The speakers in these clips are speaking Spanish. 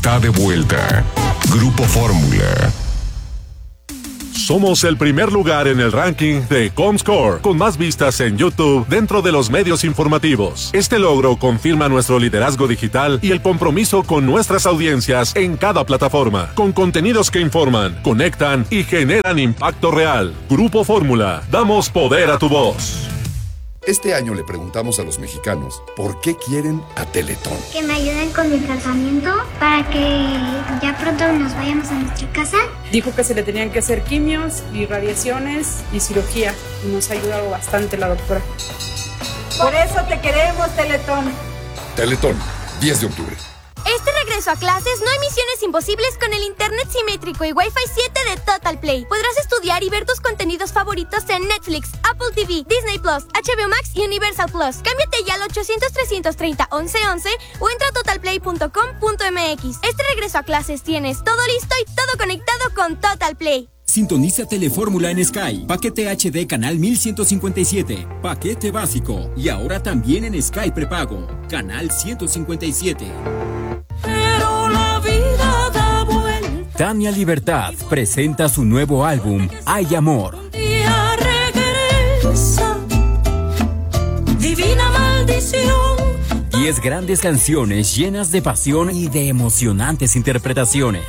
Está de vuelta. Grupo Fórmula. Somos el primer lugar en el ranking de Comscore, con más vistas en YouTube dentro de los medios informativos. Este logro confirma nuestro liderazgo digital y el compromiso con nuestras audiencias en cada plataforma, con contenidos que informan, conectan y generan impacto real. Grupo Fórmula, damos poder a tu voz. Este año le preguntamos a los mexicanos por qué quieren a Teletón. Que me ayuden con mi tratamiento para que ya pronto nos vayamos a nuestra casa. Dijo que se le tenían que hacer quimios y radiaciones y cirugía. Y nos ha ayudado bastante la doctora. Por eso te queremos, Teletón. Teletón, 10 de octubre. Este regreso a clases no hay misiones imposibles con el internet simétrico y Wi-Fi 7 de Total Play. Podrás estudiar y ver tus contenidos favoritos en Netflix, Apple TV, Disney Plus, HBO Max y Universal Plus. Cámbiate ya al 800-330-1111 o entra a totalplay.com.mx. Este regreso a clases tienes todo listo y todo conectado con Total Play. Sintoniza Telefórmula en Sky. Paquete HD canal 1157. Paquete básico. Y ahora también en Sky prepago. Canal 157. Pero la vida da vuelta. Tania Libertad presenta su nuevo álbum, Hay Amor. Día regresa. Divina maldición. 10 grandes canciones llenas de pasión y de emocionantes interpretaciones.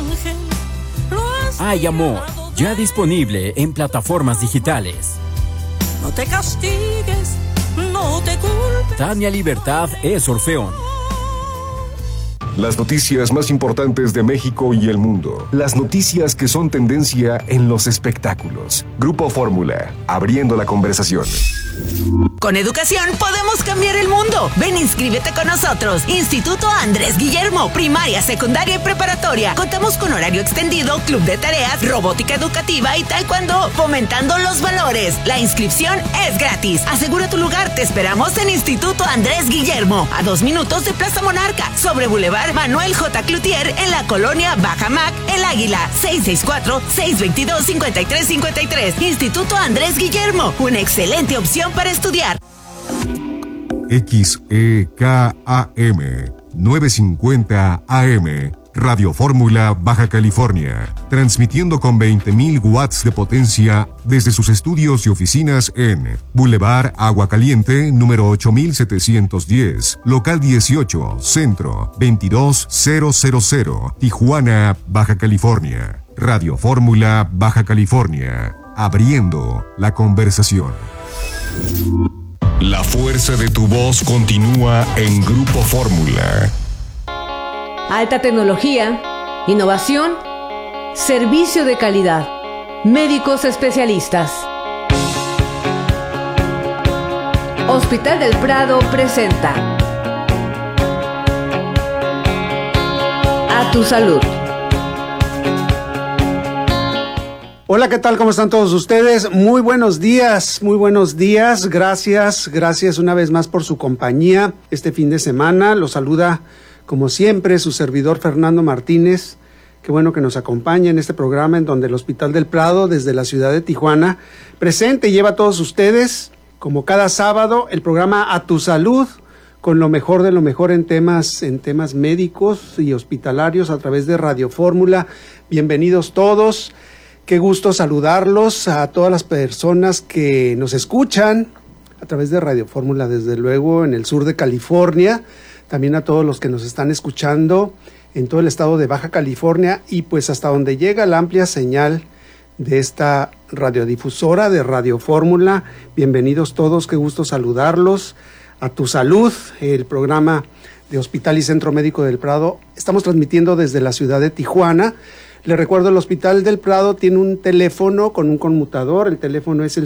Hay Amor, ya disponible en plataformas digitales. No te castigues, no te culpes. Tania Libertad es Orfeón. Las noticias más importantes de México y el mundo. Las noticias que son tendencia en los espectáculos. Grupo Fórmula, abriendo la conversación. Con educación podemos cambiar el mundo. Ven, inscríbete con nosotros. Instituto Andrés Guillermo, primaria, secundaria y preparatoria. Contamos con horario extendido, club de tareas, robótica educativa y taekwondo, fomentando los valores. La inscripción es gratis. Asegura tu lugar. Te esperamos en Instituto Andrés Guillermo, a 2 minutos de Plaza Monarca, sobre Boulevard Manuel J. Cloutier, en la colonia Baja Mac, El Águila. 664-622-5353. Instituto Andrés Guillermo, una excelente opción para estudiar. XEKAM 950 AM, Radio Fórmula, Baja California, transmitiendo con 20.000 watts de potencia desde sus estudios y oficinas en Boulevard Agua Caliente, número 8710, local 18, centro 22000, Tijuana, Baja California. Radio Fórmula, Baja California, abriendo la conversación. La fuerza de tu voz continúa en Grupo Fórmula. Alta tecnología, innovación, servicio de calidad, médicos especialistas. Hospital del Prado presenta A tu salud. Hola, ¿qué tal? ¿Cómo están todos ustedes? Muy buenos días. Gracias una vez más por su compañía este fin de semana. Los saluda, como siempre, su servidor Fernando Martínez. Qué bueno que nos acompaña en este programa en donde el Hospital del Prado, desde la ciudad de Tijuana, presente y lleva a todos ustedes, como cada sábado, el programa A tu Salud, con lo mejor de lo mejor en temas médicos y hospitalarios a través de Radio Fórmula. Bienvenidos todos. Qué gusto saludarlos a todas las personas que nos escuchan a través de Radio Fórmula, desde luego en el sur de California, también a todos los que nos están escuchando en todo el estado de Baja California y pues hasta donde llega la amplia señal de esta radiodifusora de Radio Fórmula. Bienvenidos todos, qué gusto saludarlos. A tu salud, el programa de Hospital y Centro Médico del Prado. Estamos transmitiendo desde la ciudad de Tijuana. Les recuerdo, el Hospital del Prado tiene un teléfono con un conmutador. El teléfono es el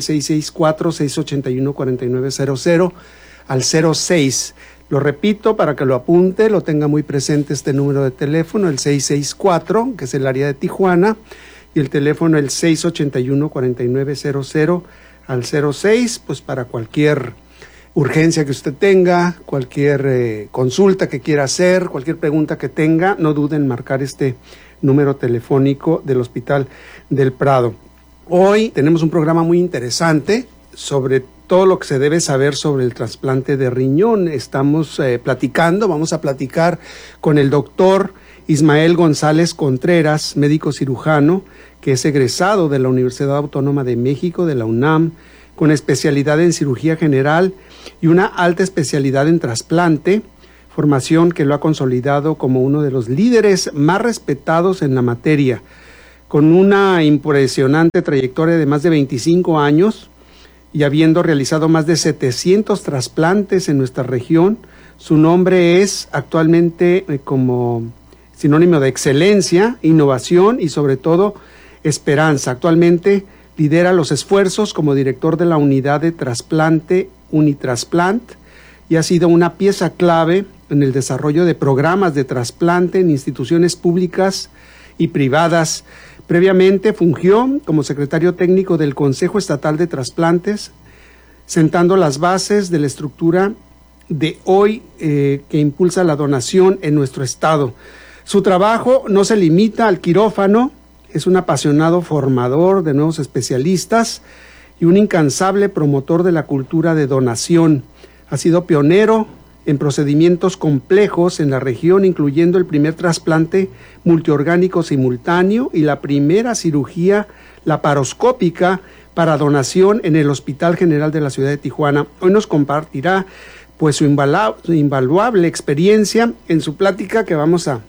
664-681-4900 al 06. Lo repito para que lo apunte, lo tenga muy presente este número de teléfono, el 664, que es el área de Tijuana, y el teléfono el 681-4900 al 06, pues para cualquier urgencia que usted tenga, cualquier consulta que quiera hacer, cualquier pregunta que tenga, no duden en marcar este número telefónico del Hospital del Prado. Hoy tenemos un programa muy interesante sobre todo lo que se debe saber sobre el trasplante de riñón. Vamos a platicar con el doctor Ismael González Contreras, médico cirujano, que es egresado de la Universidad Autónoma de México, de la UNAM, con especialidad en cirugía general y una alta especialidad en trasplante, formación que lo ha consolidado como uno de los líderes más respetados en la materia. Con una impresionante trayectoria de más de 25 años y habiendo realizado más de 700 trasplantes en nuestra región, su nombre es actualmente como sinónimo de excelencia, innovación y sobre todo esperanza. Actualmente lidera los esfuerzos como director de la unidad de trasplante Unitrasplant y ha sido una pieza clave en el desarrollo de programas de trasplante en instituciones públicas y privadas. Previamente fungió como secretario técnico del Consejo Estatal de Trasplantes, sentando las bases de la estructura de hoy que impulsa la donación en nuestro estado. Su trabajo no se limita al quirófano, es un apasionado formador de nuevos especialistas y un incansable promotor de la cultura de donación. Ha sido pionero en procedimientos complejos en la región, incluyendo el primer trasplante multiorgánico simultáneo y la primera cirugía laparoscópica para donación en el Hospital General de la Ciudad de Tijuana. Hoy nos compartirá pues su invaluable experiencia en su plática que vamos a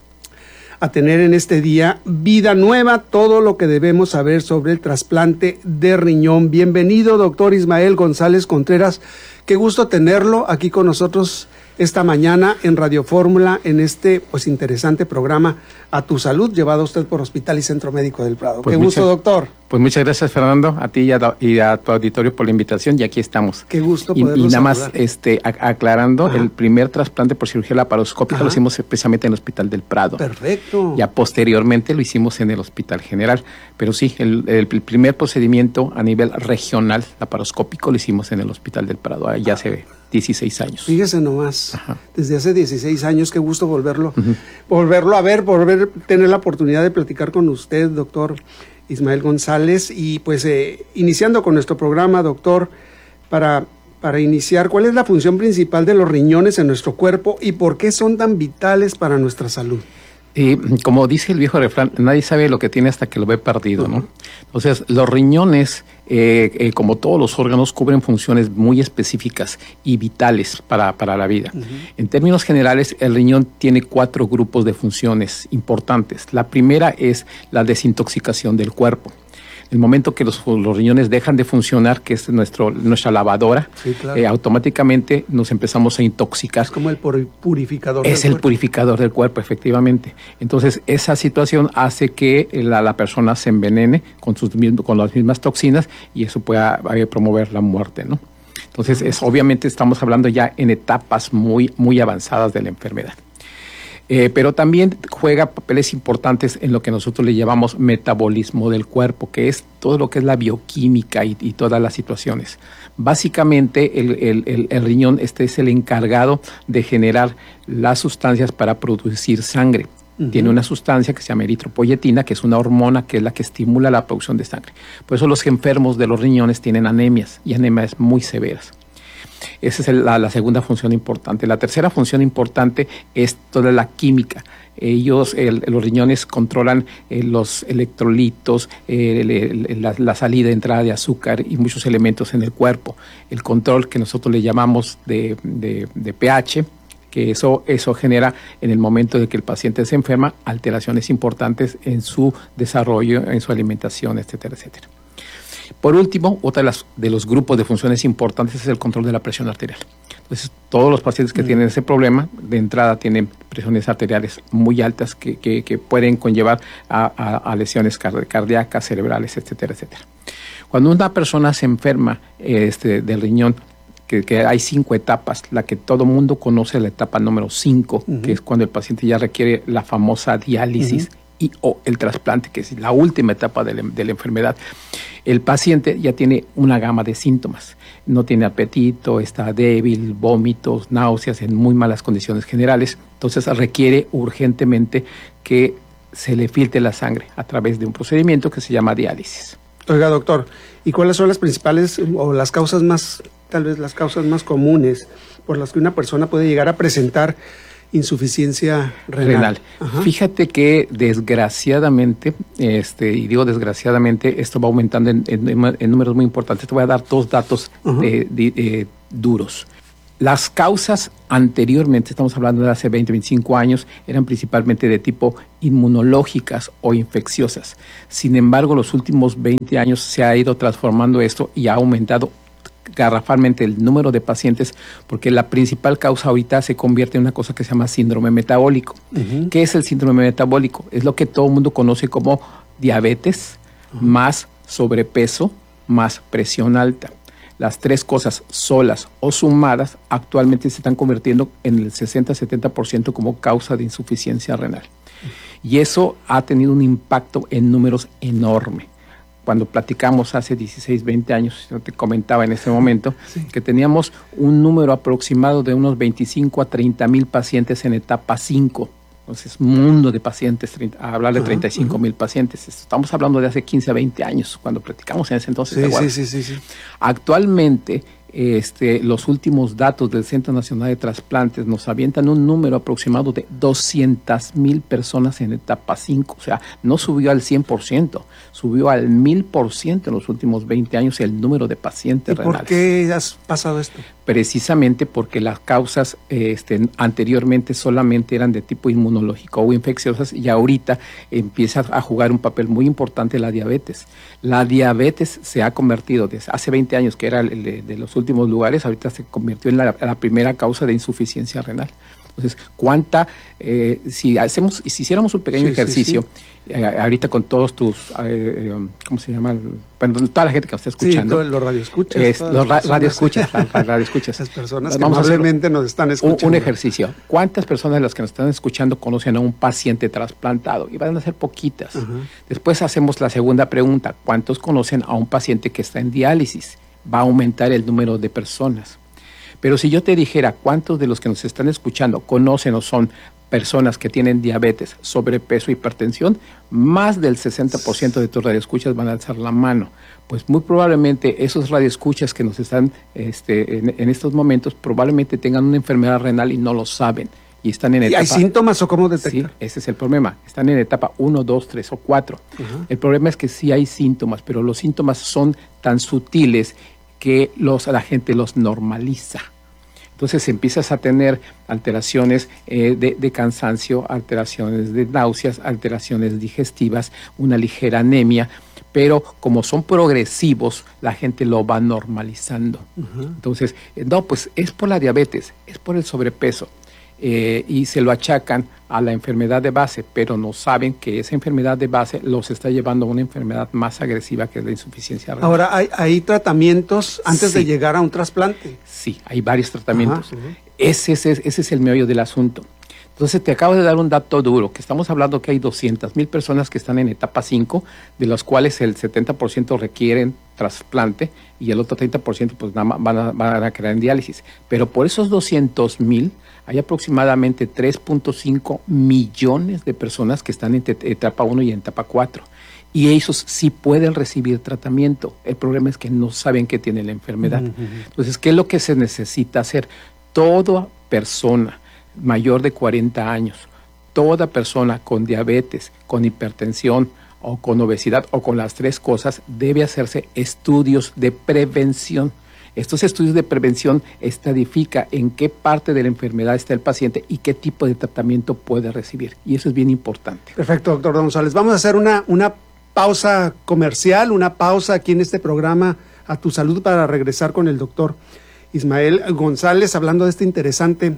tener en este día, Vida Nueva, todo lo que debemos saber sobre el trasplante de riñón. Bienvenido, doctor Ismael González Contreras. Qué gusto tenerlo aquí con nosotros esta mañana en Radio Fórmula, en este pues interesante programa A Tu Salud, llevado a usted por Hospital y Centro Médico del Prado. Pues qué gusto, doctor. Pues muchas gracias, Fernando, a ti y a tu auditorio por la invitación, y aquí estamos. Qué gusto poderlo Y nada más aclarando, el primer trasplante por cirugía laparoscópica lo hicimos precisamente en el Hospital del Prado. Perfecto. Ya posteriormente lo hicimos en el Hospital General, pero sí, el primer procedimiento a nivel regional laparoscópico lo hicimos en el Hospital del Prado, ya hace 16 años. Fíjese nomás, desde hace 16 años, qué gusto volverlo a ver, tener la oportunidad de platicar con usted, doctor Ismael González, y pues iniciando con nuestro programa, doctor, para iniciar, ¿cuál es la función principal de los riñones en nuestro cuerpo y por qué son tan vitales para nuestra salud? Como dice el viejo refrán, nadie sabe lo que tiene hasta que lo ve perdido, ¿no? Entonces, los riñones, como todos los órganos, cubren funciones muy específicas y vitales para la vida. En términos generales, el riñón tiene 4 grupos de funciones importantes. La primera es la desintoxicación del cuerpo. El momento que los riñones dejan de funcionar, que es nuestra lavadora, sí, claro, automáticamente nos empezamos a intoxicar. Es como el purificador del cuerpo. Es el purificador del cuerpo, efectivamente. Entonces, esa situación hace que la persona se envenene con las mismas toxinas y eso pueda promover la muerte, ¿no? Entonces, obviamente estamos hablando ya en etapas muy, muy avanzadas de la enfermedad. Pero también juega papeles importantes en lo que nosotros le llamamos metabolismo del cuerpo, que es todo lo que es la bioquímica y todas las situaciones. Básicamente el riñón es el encargado de generar las sustancias para producir sangre. Tiene una sustancia que se llama eritropoyetina, que es una hormona que es la que estimula la producción de sangre. Por eso los enfermos de los riñones tienen anemias y anemias muy severas. Esa es la segunda función importante. La tercera función importante es toda la química. Los riñones controlan los electrolitos, la salida y entrada de azúcar y muchos elementos en el cuerpo. El control que nosotros le llamamos de pH, que eso genera en el momento de que el paciente se enferma alteraciones importantes en su desarrollo, en su alimentación, etcétera, etcétera. Por último, otra de los grupos de funciones importantes es el control de la presión arterial. Entonces, todos los pacientes que tienen ese problema, de entrada tienen presiones arteriales muy altas que pueden conllevar a lesiones cardíacas, cerebrales, etcétera, etcétera. Cuando una persona se enferma del riñón, que hay 5 etapas, la que todo mundo conoce, la etapa número 5, que es cuando el paciente ya requiere la famosa diálisis, o el trasplante, que es la última etapa de la enfermedad. El paciente ya tiene una gama de síntomas. No tiene apetito, está débil, vómitos, náuseas, en muy malas condiciones generales. Entonces requiere urgentemente que se le filtre la sangre a través de un procedimiento que se llama diálisis. Oiga, doctor, ¿y cuáles son las principales o las causas más, tal vez las causas más comunes por las que una persona puede llegar a presentar insuficiencia renal. Fíjate que desgraciadamente, y digo desgraciadamente, esto va aumentando en números muy importantes. Te voy a dar 2 datos duros. Las causas anteriormente, estamos hablando de hace 20, 25 años, eran principalmente de tipo inmunológicas o infecciosas. Sin embargo, los últimos 20 años se ha ido transformando esto y ha aumentado garrafalmente el número de pacientes, porque la principal causa ahorita se convierte en una cosa que se llama síndrome metabólico. ¿Qué es el síndrome metabólico? Es lo que todo el mundo conoce como diabetes, más sobrepeso, más presión alta. Las 3 cosas solas o sumadas actualmente se están convirtiendo en el 60-70% como causa de insuficiencia renal. Y eso ha tenido un impacto en números enorme. Cuando platicamos hace 16, 20 años, yo te comentaba en ese momento, que teníamos un número aproximado de unos 25 a 30 mil pacientes en etapa 5. Entonces, mundo de pacientes, hablar de 35,000 pacientes. Estamos hablando de hace 15 a 20 años, cuando platicamos en ese entonces. Sí. Actualmente, los últimos datos del Centro Nacional de Trasplantes nos avientan un número aproximado de 200,000 personas en etapa 5. O sea, no subió al 100%, subió al 1000% en los últimos 20 años el número de pacientes renales. ¿Por qué has pasado esto? Precisamente porque las causas anteriormente solamente eran de tipo inmunológico o infecciosas, y ahorita empieza a jugar un papel muy importante la diabetes. La diabetes se ha convertido, desde hace 20 años que era de los últimos lugares, ahorita se convirtió en la primera causa de insuficiencia renal. Entonces, si hiciéramos un pequeño ejercicio, ahorita con todos tus, ¿cómo se llama? Toda la gente que nos está escuchando. Sí, los radioescuchas. Los radioescuchas. Las personas que amablemente nos están escuchando. Un ejercicio. ¿Cuántas personas de las que nos están escuchando conocen a un paciente trasplantado? Y van a ser poquitas. Después hacemos la segunda pregunta. ¿Cuántos conocen a un paciente que está en diálisis? Va a aumentar el número de personas. Pero si yo te dijera cuántos de los que nos están escuchando conocen o son personas que tienen diabetes, sobrepeso, hipertensión, más del 60% de tus radioescuchas van a alzar la mano. Pues muy probablemente esos radioescuchas que nos están en estos momentos probablemente tengan una enfermedad renal y no lo saben. Y están en etapa. ¿Hay síntomas o cómo detectar? Sí, ese es el problema. Están en etapa 1, 2, 3 o 4. El problema es que sí hay síntomas, pero los síntomas son tan sutiles que la gente los normaliza. Entonces empiezas a tener alteraciones de cansancio, alteraciones de náuseas, alteraciones digestivas, una ligera anemia, pero como son progresivos, la gente lo va normalizando. Entonces, pues es por la diabetes, es por el sobrepeso, y se lo achacan a la enfermedad de base, pero no saben que esa enfermedad de base los está llevando a una enfermedad más agresiva, que es la insuficiencia renal. Ahora, ¿hay tratamientos antes de llegar a un trasplante? Sí, hay varios tratamientos. Ese es el meollo del asunto. Entonces, te acabo de dar un dato duro, que estamos hablando que hay 200,000 personas que están en etapa 5, de las cuales el 70% requieren trasplante y el otro 30% pues van a quedar en diálisis. Pero por esos 200,000 hay aproximadamente 3.5 millones de personas que están en etapa 1 y en etapa 4. Y ellos sí pueden recibir tratamiento. El problema es que no saben que tienen la enfermedad. Entonces, ¿qué es lo que se necesita hacer? Toda persona mayor de 40 años, toda persona con diabetes, con hipertensión o con obesidad o con las 3 cosas, debe hacerse estudios de prevención. Estos estudios de prevención estadifican en qué parte de la enfermedad está el paciente y qué tipo de tratamiento puede recibir. Y eso es bien importante. Perfecto, doctor González. Vamos a hacer una pausa comercial, una pausa aquí en este programa A Tu Salud, para regresar con el doctor Ismael González, hablando de este interesante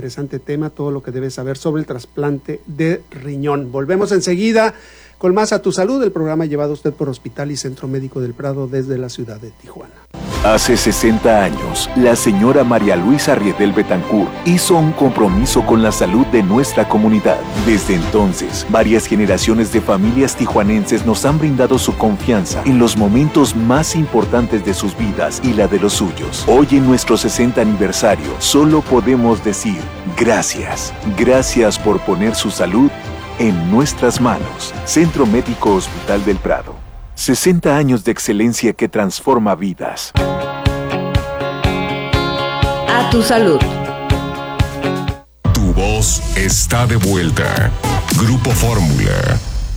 tema, todo lo que debes saber sobre el trasplante de riñón. Volvemos enseguida con más A Tu Salud, el programa llevado a usted por Hospital y Centro Médico del Prado desde la ciudad de Tijuana. Hace 60 años, la señora María Luisa Riedel Betancourt hizo un compromiso con la salud de nuestra comunidad. Desde entonces, varias generaciones de familias tijuanenses nos han brindado su confianza en los momentos más importantes de sus vidas y la de los suyos. Hoy, en nuestro 60 aniversario, solo podemos decir gracias. Gracias por poner su salud en nuestras manos. Centro Médico Hospital del Prado. 60 años de excelencia que transforma vidas. A Tu Salud. Tu voz está de vuelta. Grupo Fórmula.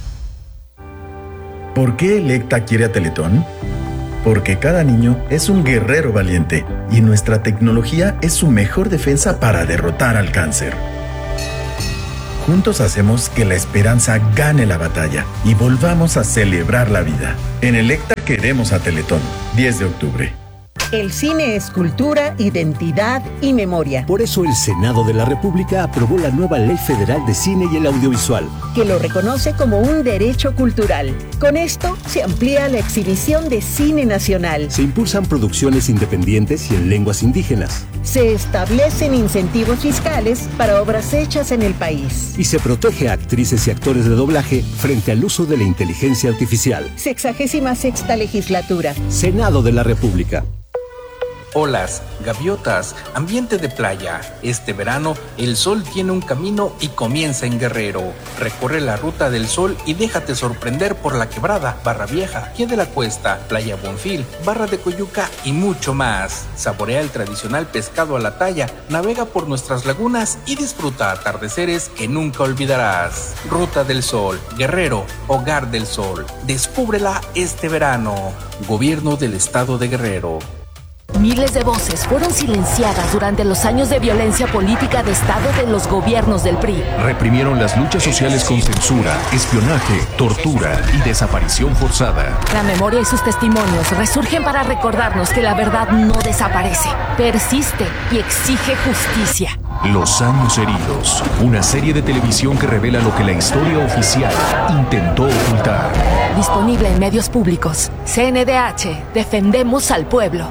¿Por qué Electa quiere a Teletón? Porque cada niño es un guerrero valiente y nuestra tecnología es su mejor defensa para derrotar al cáncer. Juntos hacemos que la esperanza gane la batalla y volvamos a celebrar la vida. En Electa queremos a Teletón. 10 de octubre. El cine es cultura, identidad y memoria. Por eso el Senado de la República aprobó la nueva Ley Federal de Cine y el Audiovisual, que lo reconoce como un derecho cultural. Con esto se amplía la exhibición de cine nacional. Se impulsan producciones independientes y en lenguas indígenas. Se establecen incentivos fiscales para obras hechas en el país. Y se protege a actrices y actores de doblaje frente al uso de la inteligencia artificial. 66ª legislatura. Senado de la República. Olas, gaviotas, ambiente de playa. Este verano, el sol tiene un camino y comienza en Guerrero. Recorre la ruta del sol y déjate sorprender por La Quebrada, Barra Vieja, Pie de la Cuesta, Playa Bonfil, Barra de Coyuca y mucho más. Saborea el tradicional pescado a la talla, navega por nuestras lagunas y disfruta atardeceres que nunca olvidarás. Ruta del Sol, Guerrero, Hogar del Sol. Descúbrela este verano. Gobierno del Estado de Guerrero. Miles de voces fueron silenciadas durante los años de violencia política de Estado de los gobiernos del PRI. Reprimieron las luchas sociales con censura, espionaje, tortura y desaparición forzada. La memoria y sus testimonios resurgen para recordarnos que la verdad no desaparece, persiste y exige justicia. Los años heridos, una serie de televisión que revela lo que la historia oficial intentó ocultar. Disponible en medios públicos. CNDH, defendemos al pueblo.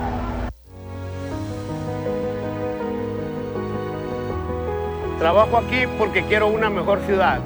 Trabajo aquí porque quiero una mejor ciudad.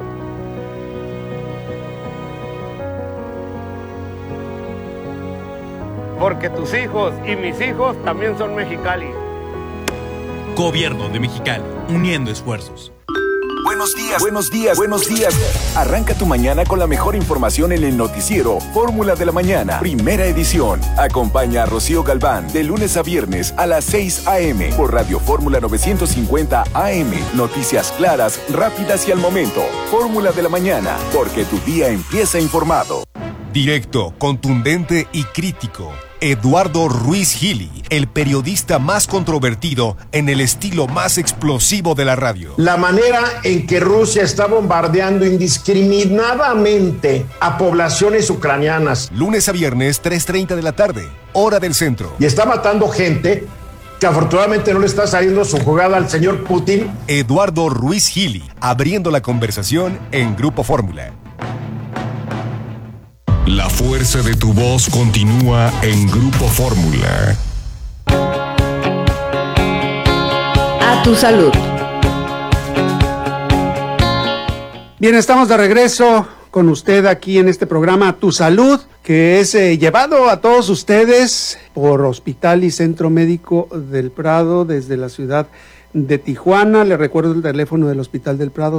Porque tus hijos y mis hijos también son Mexicali. Gobierno de Mexicali, uniendo esfuerzos. Buenos días, buenos días, buenos días. Arranca tu mañana con la mejor información en el noticiero Fórmula de la Mañana, primera edición. Acompaña a Rocío Galván de lunes a viernes a las 6 a.m. por Radio Fórmula 950 AM. Noticias claras, rápidas y al momento. Fórmula de la Mañana, porque tu día empieza informado. Directo, contundente y crítico. Eduardo Ruiz Gili, el periodista más controvertido en el estilo más explosivo de la radio. La manera en que Rusia está bombardeando indiscriminadamente a poblaciones ucranianas. Lunes a viernes, 3:30 de la tarde, hora del centro. Y está matando gente que afortunadamente no le está saliendo su jugada al señor Putin. Eduardo Ruiz Gili, abriendo la conversación en Grupo Fórmula. La fuerza de tu voz continúa en Grupo Fórmula. A tu salud. Bien, estamos de regreso con usted aquí en este programa A Tu Salud, que es llevado a todos ustedes por Hospital y Centro Médico del Prado desde la ciudad de Tijuana. Le recuerdo el teléfono del Hospital del Prado,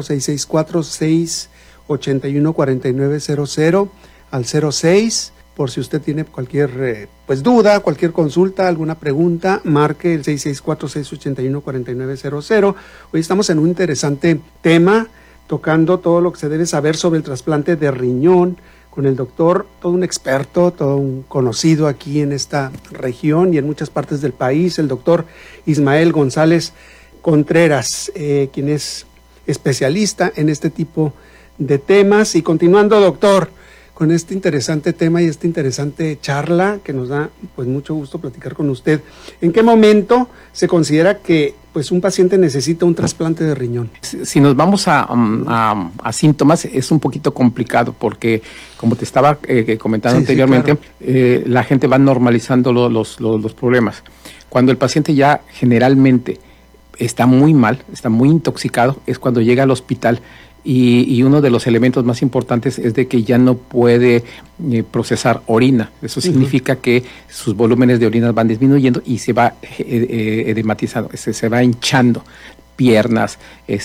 664-681-4900 al 06, por si usted tiene cualquier duda, cualquier consulta, alguna pregunta, marque el 664-681-4900. Hoy estamos en un interesante tema, tocando todo lo que se debe saber sobre el trasplante de riñón, con el doctor, todo un experto, todo un conocido aquí en esta región y en muchas partes del país, el doctor Ismael González Contreras, quien es especialista en este tipo de temas. Y continuando, doctor, con este interesante tema y esta interesante charla que nos da pues mucho gusto platicar con usted. ¿En qué momento se considera que pues un paciente necesita un trasplante de riñón? Si nos vamos a síntomas, es un poquito complicado porque, como te estaba comentando anteriormente, claro, la gente va normalizando los problemas. Cuando el paciente ya generalmente está muy mal, está muy intoxicado, es cuando llega al hospital. Y uno de los elementos más importantes es de que ya no puede procesar orina. Eso significa que sus volúmenes de orina van disminuyendo y se va edematizando, se va hinchando. piernas,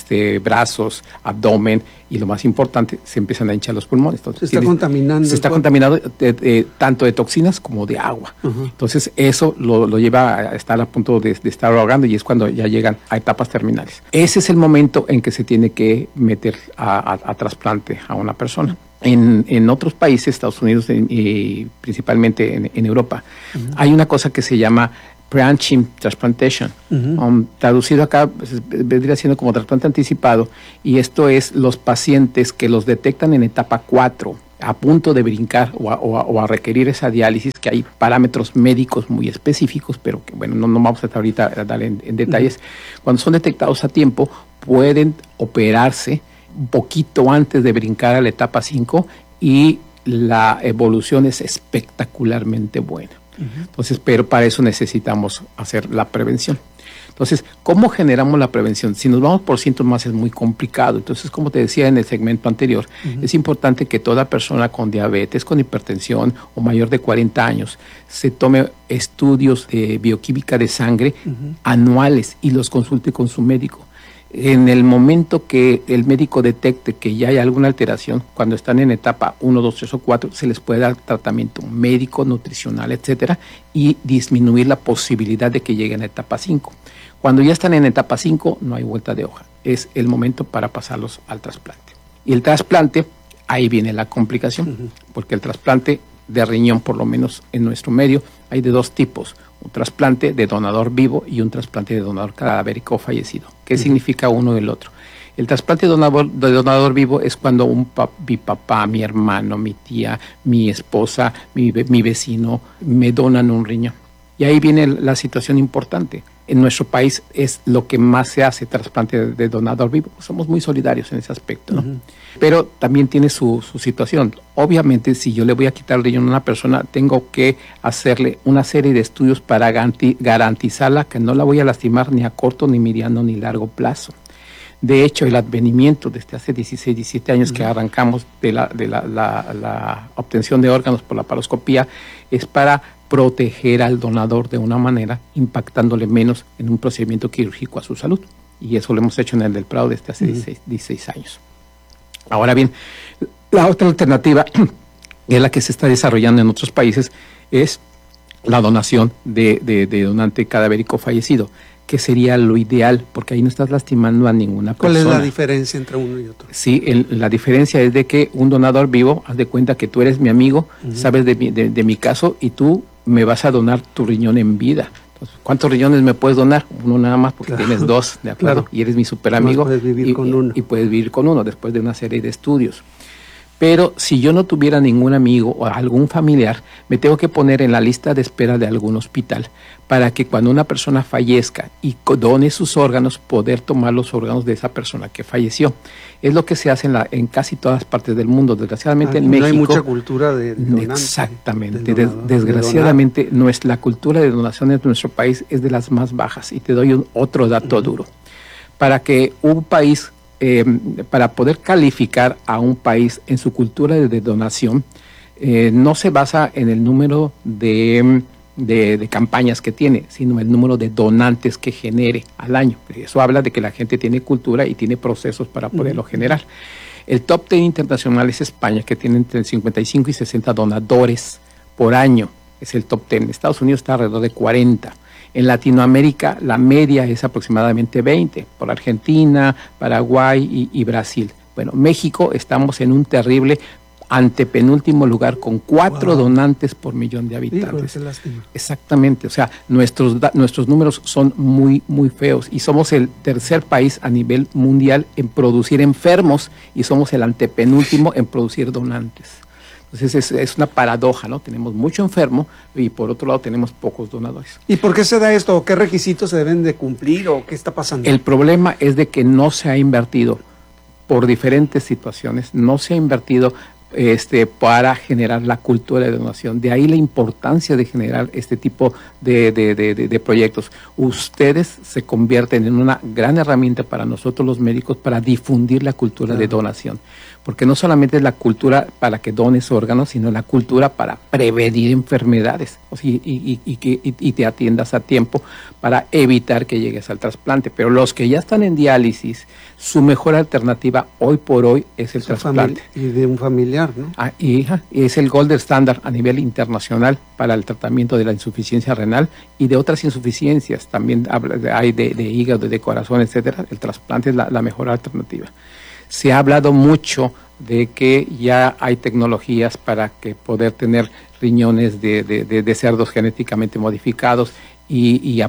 brazos, abdomen, y lo más importante, se empiezan a hinchar los pulmones. Entonces, se está contaminando. Se está contaminando tanto de toxinas como de agua. Entonces eso lo lleva a estar a punto de estar ahogando, y es cuando ya llegan a etapas terminales. Ese es el momento en que se tiene que meter a trasplante a una persona. En otros países, Estados Unidos y principalmente en Europa, hay una cosa que se llama Preemptive Transplantation. Traducido acá vendría siendo como trasplante anticipado, y esto es los pacientes que los detectan en etapa 4, a punto de brincar o a requerir esa diálisis, que hay parámetros médicos muy específicos, pero que bueno, no vamos a estar ahorita a darle en detalles. Cuando son detectados a tiempo, pueden operarse un poquito antes de brincar a la etapa 5, y la evolución es espectacularmente buena. Entonces, pero para eso necesitamos hacer la prevención. Entonces, ¿cómo generamos la prevención? Si nos vamos por síntomas es muy complicado. Entonces, como te decía en el segmento anterior, es importante que toda persona con diabetes, con hipertensión o mayor de 40 años se tome estudios de bioquímica de sangre anuales y los consulte con su médico. En el momento que el médico detecte que ya hay alguna alteración, cuando están en etapa 1, 2, 3 o 4, se les puede dar tratamiento médico, nutricional, etcétera, y disminuir la posibilidad de que lleguen a etapa 5. Cuando ya están en etapa 5, no hay vuelta de hoja. Es el momento para pasarlos al trasplante. Y el trasplante, ahí viene la complicación, porque el trasplante de riñón, por lo menos en nuestro medio, hay de dos tipos: un trasplante de donador vivo y un trasplante de donador cadavérico fallecido. ¿Qué significa uno del otro? El trasplante de donador vivo es cuando mi papá, mi hermano, mi tía, mi esposa, mi vecino me donan un riñón. Y ahí viene la situación importante. En nuestro país es lo que más se hace, trasplante de donador vivo. Somos muy solidarios en ese aspecto, ¿no? Pero también tiene su situación. Obviamente, si yo le voy a quitar el riñón a una persona, tengo que hacerle una serie de estudios para garantizarla que no la voy a lastimar ni a corto, ni mediano, ni largo plazo. De hecho, el advenimiento desde hace 16, 17 años que arrancamos de la obtención de órganos por la laparoscopía es para proteger al donador de una manera, impactándole menos en un procedimiento quirúrgico a su salud. Y eso lo hemos hecho en el del Prado desde hace 16 años. Ahora bien, la otra alternativa, es la que se está desarrollando en otros países, es la donación de donante cadavérico fallecido, que sería lo ideal, porque ahí no estás lastimando a ninguna persona. ¿Cuál es la diferencia entre uno y otro? Sí, la diferencia es de que un donador vivo, haz de cuenta que tú eres mi amigo, sabes de mi caso, y tú me vas a donar tu riñón en vida. Entonces, ¿cuántos riñones me puedes donar? Uno nada más, porque tienes dos, ¿de acuerdo? Y eres mi super amigo. Puedes vivir con uno. Y puedes vivir con uno después de una serie de estudios. Pero si yo no tuviera ningún amigo o algún familiar, me tengo que poner en la lista de espera de algún hospital para que cuando una persona fallezca y done sus órganos, poder tomar los órganos de esa persona que falleció. Es lo que se hace en casi todas partes del mundo. Desgraciadamente en México... No hay mucha cultura de donante. Exactamente. Desgraciadamente la cultura de donación en nuestro país es de las más bajas. Y te doy otro dato duro. Para que un país... para poder calificar a un país en su cultura de donación, no se basa en el número de campañas que tiene, sino el número de donantes que genere al año. Eso habla de que la gente tiene cultura y tiene procesos para poderlo generar. El top 10 internacional es España, que tiene entre 55 y 60 donadores por año. Es el top 10. Estados Unidos está alrededor de 40. En Latinoamérica la media es aproximadamente 20, por Argentina, Paraguay y Brasil. Bueno, México estamos en un terrible antepenúltimo lugar con 4 donantes por millón de habitantes. Exactamente, o sea, nuestros números son muy, muy feos y somos el tercer país a nivel mundial en producir enfermos y somos el antepenúltimo en producir donantes. Entonces es una paradoja, ¿no? Tenemos mucho enfermo y por otro lado tenemos pocos donadores. ¿Y por qué se da esto? ¿Qué requisitos se deben de cumplir o qué está pasando? El problema es de que no se ha invertido por diferentes situaciones, no se ha invertido para generar la cultura de donación. De ahí la importancia de generar este tipo de proyectos. Ustedes se convierten en una gran herramienta para nosotros los médicos para difundir la cultura de donación. porque no solamente es la cultura para que dones órganos, sino la cultura para prevenir enfermedades, y te atiendas a tiempo para evitar que llegues al trasplante. Pero los que ya están en diálisis, su mejor alternativa hoy por hoy es el trasplante. Y de un familiar, ¿no? Y es el gold standard a nivel internacional para el tratamiento de la insuficiencia renal y de otras insuficiencias. También hay de hígado, de corazón, etcétera. El trasplante es la mejor alternativa. Se ha hablado mucho de que ya hay tecnologías para que poder tener riñones de cerdos genéticamente modificados y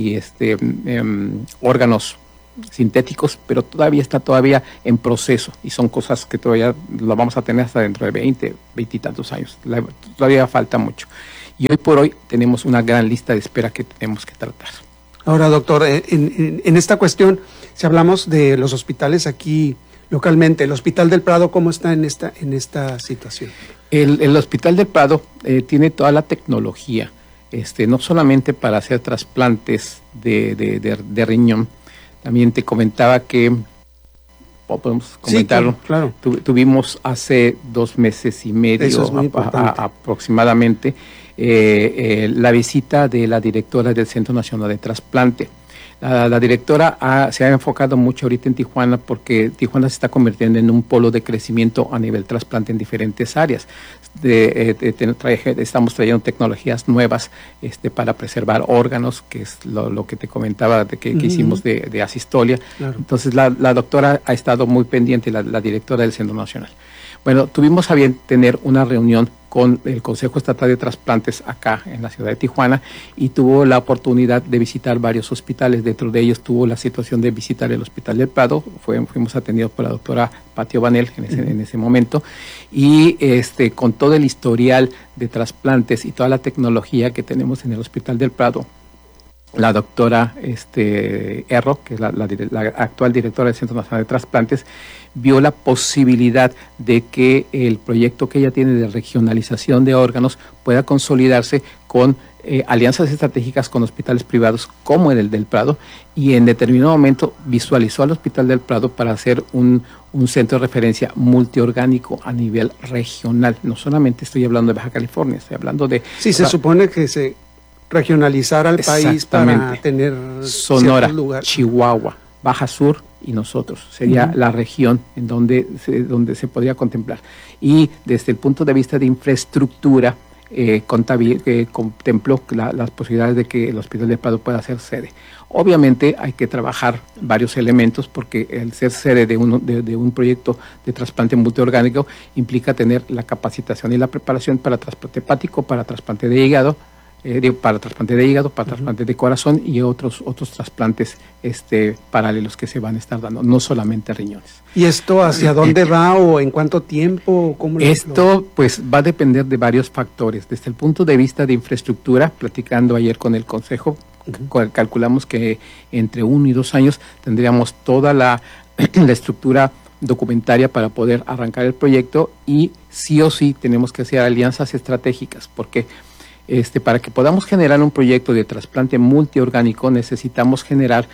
órganos sintéticos, pero todavía en proceso, y son cosas que todavía lo vamos a tener hasta dentro de 20 y tantos años. Todavía falta mucho. Y hoy por hoy tenemos una gran lista de espera que tenemos que tratar. Ahora, doctor, en esta cuestión, si hablamos de los hospitales aquí localmente, el Hospital del Prado, ¿cómo está en esta situación? El Hospital del Prado tiene toda la tecnología, no solamente para hacer trasplantes de riñón. También te comentaba que, podemos comentarlo, sí, claro. Tuvimos hace 2 meses y medio aproximadamente la visita de la directora del Centro Nacional de Trasplante. La directora se ha enfocado mucho ahorita en Tijuana, porque Tijuana se está convirtiendo en un polo de crecimiento a nivel trasplante en diferentes áreas. Estamos trayendo tecnologías nuevas para preservar órganos, que es lo que te comentaba que hicimos de asistolia. Claro. Entonces la doctora ha estado muy pendiente, la directora del Centro Nacional. Bueno, tuvimos a bien tener una reunión con el Consejo Estatal de Trasplantes acá en la ciudad de Tijuana, y tuvo la oportunidad de visitar varios hospitales. Dentro de ellos tuvo la situación de visitar el Hospital del Prado. Fuimos atendidos por la doctora Patti O'Banel en ese momento, y con todo el historial de trasplantes y toda la tecnología que tenemos en el Hospital del Prado, la doctora Erro, que es la actual directora del Centro Nacional de Trasplantes, vio la posibilidad de que el proyecto que ella tiene de regionalización de órganos pueda consolidarse con alianzas estratégicas con hospitales privados como el del Prado, y en determinado momento visualizó al Hospital del Prado para hacer un centro de referencia multiorgánico a nivel regional. No solamente estoy hablando de Baja California, estoy hablando de... Sí, se supone que se regionalizar al país para tener Sonora, Chihuahua, Baja Sur y nosotros. Sería la región en donde se podría contemplar. Y desde el punto de vista de infraestructura, contempló las posibilidades de que el Hospital del Prado pueda ser sede. Obviamente hay que trabajar varios elementos, porque el ser sede de un proyecto de trasplante multiorgánico implica tener la capacitación y la preparación para trasplante hepático, para trasplante de hígado, para trasplante de corazón y otros trasplantes paralelos que se van a estar dando, no solamente riñones. ¿Y esto hacia dónde va o en cuánto tiempo? Esto pues va a depender de varios factores. Desde el punto de vista de infraestructura, platicando ayer con el Consejo, calculamos que entre 1 y 2 años tendríamos toda la estructura documentaria para poder arrancar el proyecto, y sí o sí tenemos que hacer alianzas estratégicas, porque para que podamos generar un proyecto de trasplante multiorgánico necesitamos generar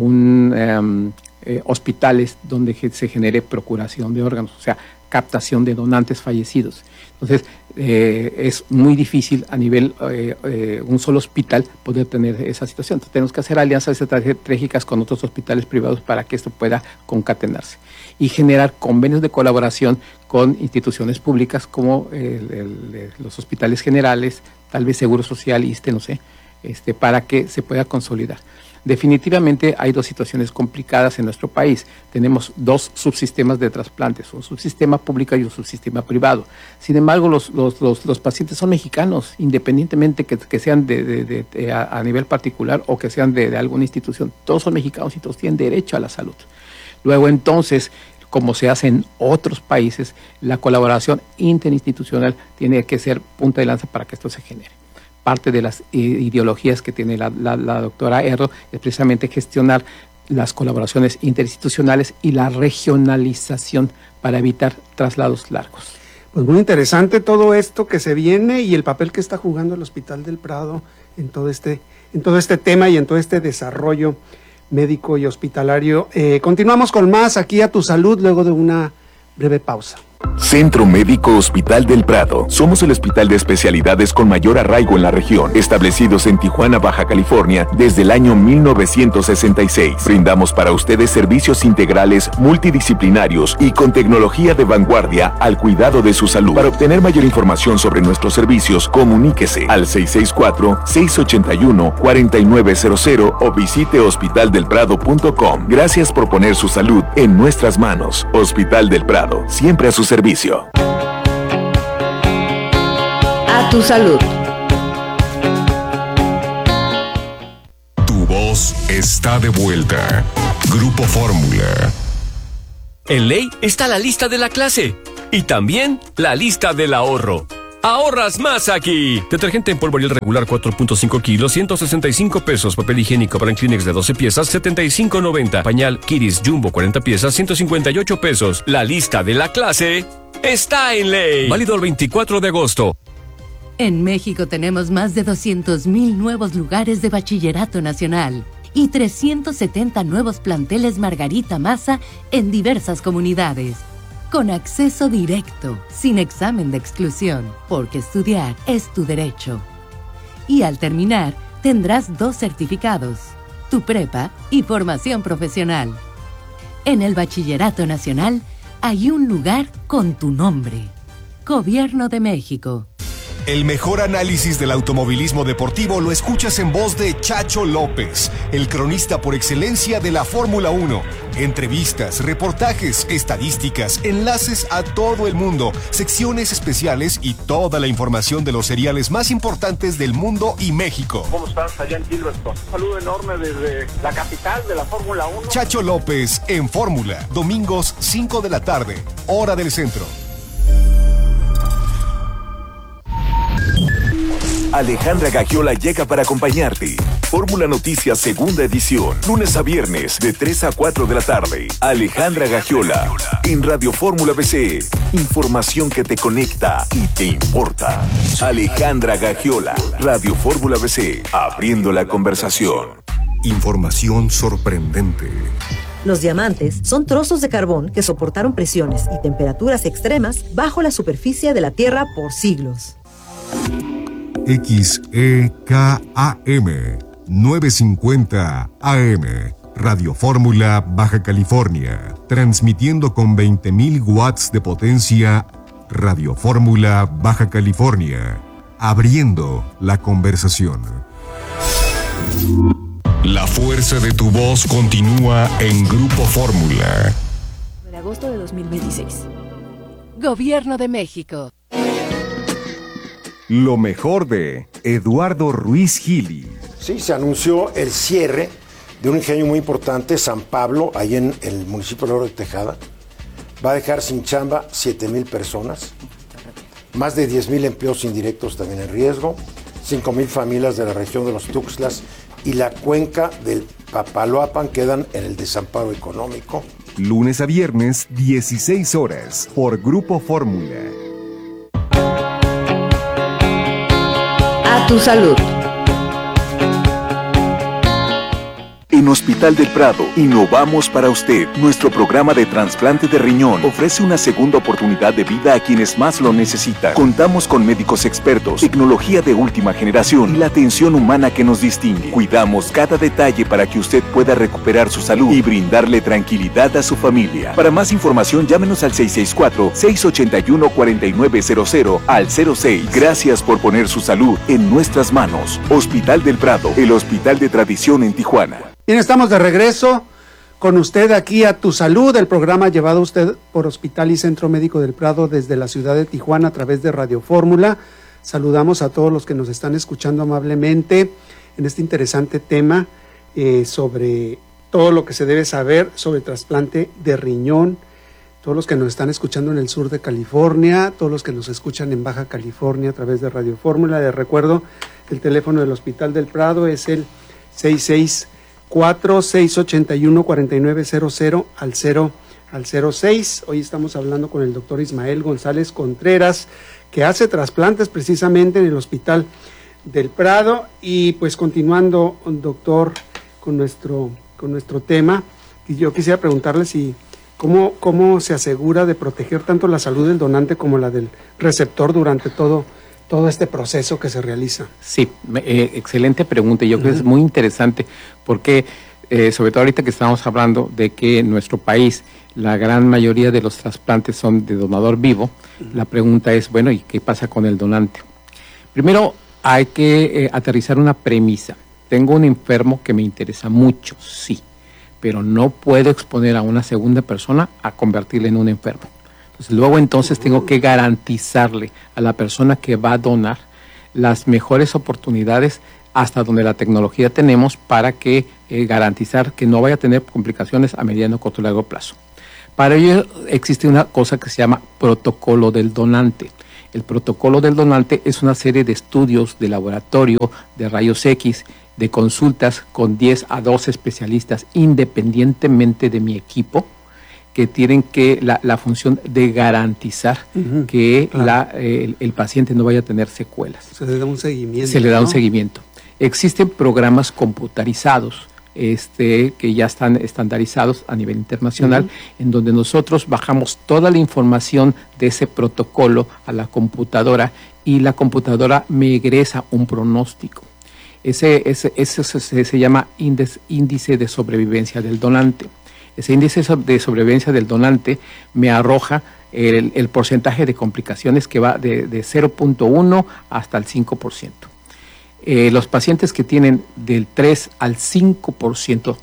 hospitales donde se genere procuración de órganos, o sea, captación de donantes fallecidos. Entonces, es muy difícil a nivel un solo hospital poder tener esa situación. Entonces, tenemos que hacer alianzas estratégicas con otros hospitales privados para que esto pueda concatenarse, y generar convenios de colaboración con instituciones públicas como los hospitales generales, tal vez Seguro Social, no sé, para que se pueda consolidar. Definitivamente hay 2 situaciones complicadas en nuestro país. Tenemos 2 subsistemas de trasplantes, un subsistema público y un subsistema privado. Sin embargo, los pacientes son mexicanos, independientemente que sean a nivel particular o que sean de alguna institución. Todos son mexicanos y todos tienen derecho a la salud. Luego, entonces, como se hace en otros países, la colaboración interinstitucional tiene que ser punta de lanza para que esto se genere. Parte de las ideologías que tiene la doctora Erro es precisamente gestionar las colaboraciones interinstitucionales y la regionalización para evitar traslados largos. Pues muy interesante todo esto que se viene y el papel que está jugando el Hospital del Prado en todo este tema y en todo este desarrollo médico y hospitalario. Continuamos con más aquí a Tu Salud luego de una breve pausa. Centro Médico Hospital del Prado. Somos el hospital de especialidades con mayor arraigo en la región, establecidos en Tijuana, Baja California, desde el año 1966. Brindamos para ustedes servicios integrales, multidisciplinarios y con tecnología de vanguardia al cuidado de su salud. Para obtener mayor información sobre nuestros servicios, comuníquese al 664-681-4900 o visite hospitaldelprado.com. Gracias por poner su salud en nuestras manos. Hospital del Prado, siempre a su servicio. A tu salud. Tu voz está de vuelta. Grupo Fórmula. En ley está la lista de la clase y también la lista del ahorro. ¡Ahorras más aquí! Detergente en polvo Ariel regular 4.5 kilos, 165 pesos. Papel higiénico para Kleenex de 12 piezas, 75.90. Pañal Kiris Jumbo 40 piezas, 158 pesos. La lista de la clase está en ley. Válido el 24 de agosto. En México tenemos más de 200,000 nuevos lugares de bachillerato nacional y 370 nuevos planteles Margarita Maza en diversas comunidades. Con acceso directo, sin examen de exclusión, porque estudiar es tu derecho. Y al terminar, tendrás 2 certificados, tu prepa y formación profesional. En el Bachillerato Nacional hay un lugar con tu nombre. Gobierno de México. El mejor análisis del automovilismo deportivo lo escuchas en voz de Chacho López, el cronista por excelencia de la Fórmula 1. Entrevistas, reportajes, estadísticas, enlaces a todo el mundo, secciones especiales y toda la información de los seriales más importantes del mundo y México. ¿Cómo estás allá en Gilberton? Un saludo enorme desde la capital de la Fórmula 1. Chacho López en Fórmula, domingos 5 de la tarde, hora del centro. Alejandra Gagiola llega para acompañarte. Fórmula Noticias segunda edición, lunes a viernes de 3 a 4 de la tarde. Alejandra Gagiola en Radio Fórmula BC. Información que te conecta y te importa. Alejandra Gagiola, Radio Fórmula BC, abriendo la conversación. Información sorprendente. Los diamantes son trozos de carbón que soportaron presiones y temperaturas extremas bajo la superficie de la Tierra por siglos. XEKAM 950 AM Radio Fórmula Baja California, transmitiendo con 20.000 watts de potencia. Radio Fórmula Baja California, abriendo la conversación. La fuerza de tu voz continúa en Grupo Fórmula. De agosto de 2026. Gobierno de México. Lo mejor de Eduardo Ruiz Gili. Sí, se anunció el cierre de un ingenio muy importante, San Pablo, ahí en el municipio de Oro de Tejada. Va a dejar sin chamba 7,000 personas, más de 10,000 empleos indirectos también en riesgo, 5,000 familias de la región de los Tuxtlas y la cuenca del Papaloapan quedan en el desamparo económico. Lunes a viernes, 16 horas, por Grupo Fórmula. A tu salud. En Hospital del Prado, innovamos para usted. Nuestro programa de trasplante de riñón ofrece una segunda oportunidad de vida a quienes más lo necesitan. Contamos con médicos expertos, tecnología de última generación y la atención humana que nos distingue. Cuidamos cada detalle para que usted pueda recuperar su salud y brindarle tranquilidad a su familia. Para más información, llámenos al 664-681-4900 al 06. Gracias por poner su salud en nuestras manos. Hospital del Prado, el hospital de tradición en Tijuana. Bien, estamos de regreso con usted aquí a Tu Salud, el programa llevado a usted por Hospital y Centro Médico del Prado desde la ciudad de Tijuana a través de Radio Fórmula. Saludamos a todos los que nos están escuchando amablemente en este interesante tema sobre todo lo que se debe saber sobre trasplante de riñón. Todos los que nos están escuchando en el sur de California, todos los que nos escuchan en Baja California a través de Radio Fórmula. Les recuerdo que el teléfono del Hospital del Prado es el 664-681-4900 al 06. Hoy estamos hablando con el doctor Ismael González Contreras, que hace trasplantes precisamente en el Hospital del Prado. Y pues continuando, doctor, con nuestro tema, y yo quisiera preguntarle si ¿Cómo se asegura de proteger tanto la salud del donante como la del receptor durante todo este proceso que se realiza? Sí, excelente pregunta. Yo creo que es muy interesante porque, sobre todo ahorita que estamos hablando de que en nuestro país la gran mayoría de los trasplantes son de donador vivo, la pregunta es, bueno, ¿y qué pasa con el donante? Primero, hay que aterrizar una premisa. Tengo un enfermo que me interesa mucho, sí, pero no puedo exponer a una segunda persona a convertirle en un enfermo. Entonces tengo que garantizarle a la persona que va a donar las mejores oportunidades hasta donde la tecnología tenemos para que garantizar que no vaya a tener complicaciones a mediano, corto y largo plazo. Para ello existe una cosa que se llama protocolo del donante. El protocolo del donante es una serie de estudios de laboratorio, de rayos X, de consultas con 10 a 12 especialistas independientemente de mi equipo, que tienen la función de garantizar que el paciente no vaya a tener secuelas. Se le da un seguimiento. Se le da un seguimiento. Existen programas computarizados que ya están estandarizados a nivel internacional, en donde nosotros bajamos toda la información de ese protocolo a la computadora y la computadora me egresa un pronóstico. Ese se llama índice de sobrevivencia del donante. Ese índice de sobrevivencia del donante me arroja el porcentaje de complicaciones que va de 0.1 hasta el 5%. Los pacientes que tienen del 3 al 5%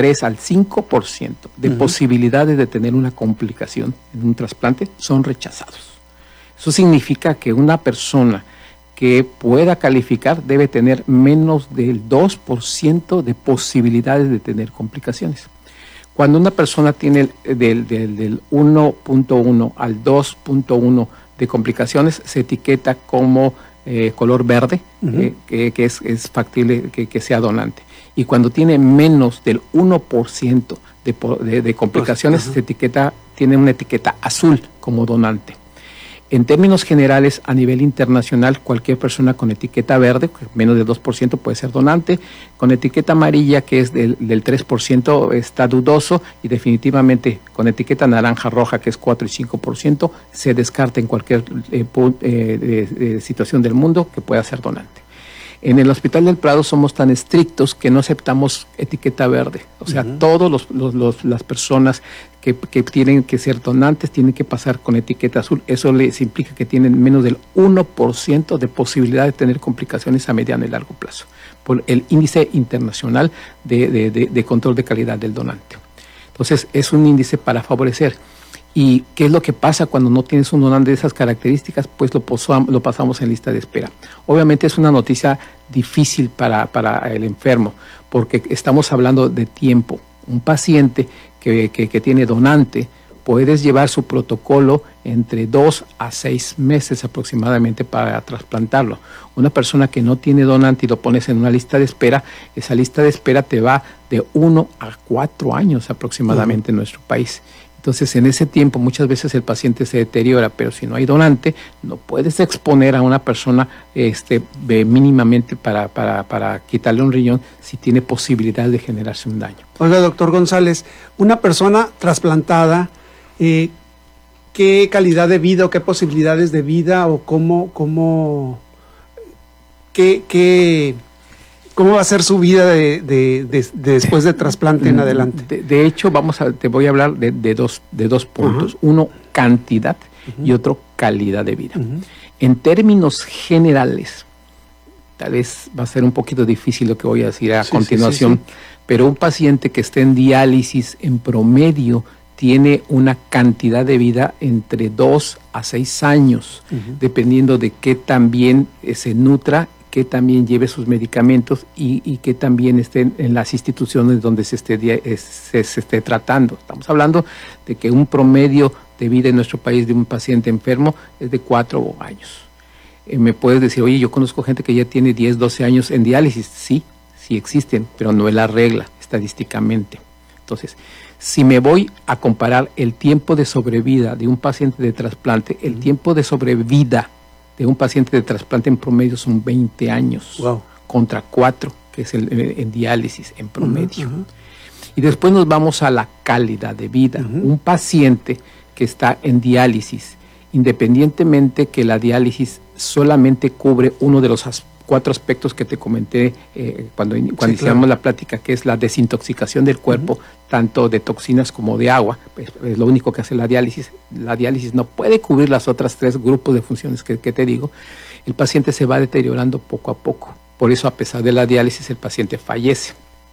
de posibilidades de tener una complicación en un trasplante son rechazados. Eso significa que una persona que pueda calificar debe tener menos del 2% de posibilidades de tener complicaciones. Cuando una persona tiene del 1.1 al 2.1 de complicaciones, se etiqueta como color verde, que es factible que sea donante. Y cuando tiene menos del 1% de complicaciones, se etiqueta, tiene una etiqueta azul como donante. En términos generales, a nivel internacional, cualquier persona con etiqueta verde, menos de 2%, puede ser donante. Con etiqueta amarilla, que es del 3%, está dudoso. Y definitivamente con etiqueta naranja roja, que es 4 y 5%, se descarta en cualquier situación del mundo que pueda ser donante. En el Hospital del Prado somos tan estrictos que no aceptamos etiqueta verde. O sea, todas las personas que tienen que ser donantes tienen que pasar con etiqueta azul. Eso les implica que tienen menos del 1% de posibilidad de tener complicaciones a mediano y largo plazo, por el índice internacional de control de calidad del donante. Entonces, es un índice para favorecer. ¿Y qué es lo que pasa cuando no tienes un donante de esas características? Pues lo pasamos en lista de espera. Obviamente es una noticia difícil para el enfermo, porque estamos hablando de tiempo. Un paciente que tiene donante, puedes llevar su protocolo entre 2 a 6 meses aproximadamente para trasplantarlo. Una persona que no tiene donante y lo pones en una lista de espera, esa lista de espera te va de 1 a 4 años aproximadamente en nuestro país. Entonces, en ese tiempo muchas veces el paciente se deteriora, pero si no hay donante, no puedes exponer a una persona mínimamente para quitarle un riñón si tiene posibilidad de generarse un daño. Oiga, doctor González, una persona trasplantada, ¿qué calidad de vida o qué posibilidades de vida o cómo va a ser su vida después de trasplante en adelante? De hecho, te voy a hablar de dos puntos. Uno, cantidad, y otro, calidad de vida. En términos generales, tal vez va a ser un poquito difícil lo que voy a decir a continuación, pero un paciente que esté en diálisis en promedio tiene una cantidad de vida entre 2 a 6 años, dependiendo de qué tan bien se nutra, que también lleve sus medicamentos y que también estén en las instituciones donde se esté tratando. Estamos hablando de que un promedio de vida en nuestro país de un paciente enfermo es de 4 años. Me puedes decir, oye, yo conozco gente que ya tiene 10, 12 años en diálisis. Sí existen, pero no es la regla estadísticamente. Entonces, si me voy a comparar el tiempo de sobrevida de un paciente de trasplante, el tiempo de sobrevida de un paciente de trasplante en promedio son 20 años, contra 4, que es en diálisis en promedio. Y después nos vamos a la calidad de vida. Un paciente que está en diálisis, independientemente que la diálisis solamente cubre uno de los 4 aspectos que te comenté cuando iniciamos la plática, que es la desintoxicación del cuerpo, tanto de toxinas como de agua, pues es lo único que hace la diálisis. La diálisis no puede cubrir las otras 3 grupos de funciones que te digo. El paciente se va deteriorando poco a poco. Por eso, a pesar de la diálisis, el paciente fallece.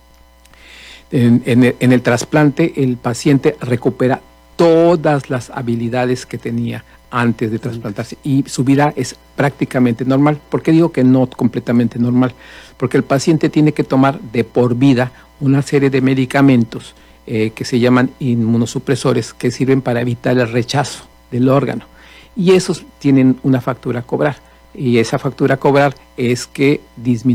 En el trasplante, el paciente recupera todas las habilidades que tenía antes de trasplantarse y su vida es prácticamente normal. ¿Por qué digo que no completamente normal? Porque el paciente tiene que tomar de por vida una serie de medicamentos que se llaman inmunosupresores, que sirven para evitar el rechazo del órgano, y esos tienen una factura a cobrar, y esa factura a cobrar es que disminuye